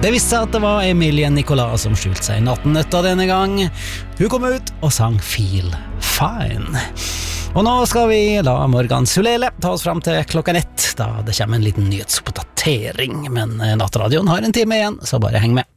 Det viste seg at det var Emilie Nicolas som skjulte seg i nattennøtta denne gang. Hun kom ut og sang Feel Fine. Og nå skal vi la Morgan Sulele ta oss frem til 1:00, da det kommer en liten nyhetsoppdatering. Men nattradioen har en time igjen, så bare heng med.